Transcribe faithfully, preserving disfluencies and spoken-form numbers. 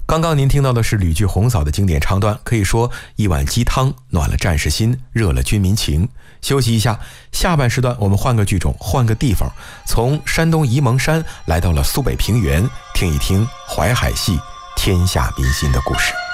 刚刚您听到的是吕剧红嫂的经典唱段，可以说一碗鸡汤暖了战士心，热了军民情。休息一下，下半时段我们换个剧种，换个地方，从山东沂蒙山来到了苏北平原，听一听淮海戏天下民心的故事。